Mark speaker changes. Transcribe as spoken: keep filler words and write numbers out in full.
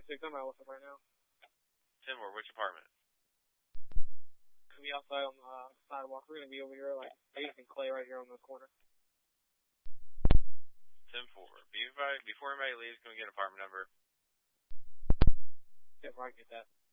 Speaker 1: six, I'm out with him right now.
Speaker 2: ten four, which apartment?
Speaker 1: Gonna be outside on the uh, sidewalk. We're gonna be over here, like, Ace and Clay right here on the corner.
Speaker 2: ten four, before anybody leaves, can we get an apartment number?
Speaker 1: Yeah, I can get that.